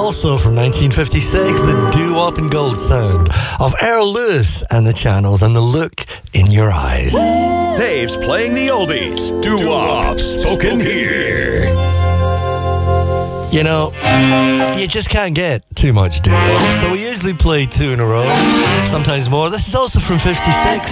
Also from 1956, the doo-wop and gold sound of Earl Lewis and the Channels and the look in your eyes. Dave's playing the oldies. Doo-wop, spoken here. You know, you just can't get too much doo-wop, so we usually play two in a row, sometimes more. This is also from 56.